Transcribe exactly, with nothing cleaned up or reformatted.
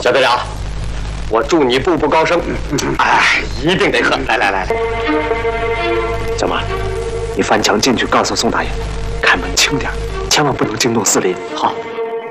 小队长，我祝你步步高升。哎，一定得喝！来来来来， 小马，你翻墙进去，告诉宋大爷，开门轻点，千万不能惊动四邻。 好。